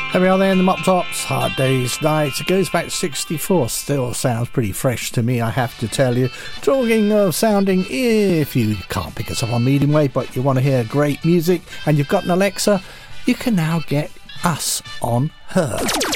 There we are there in the Mop Tops, Hard Day's Night. It goes back to 64, still sounds pretty fresh to me, I have to tell you. Talking of sounding, if you can't pick us up on medium wave but you want to hear great music and you've got an Alexa, you can now get us on her.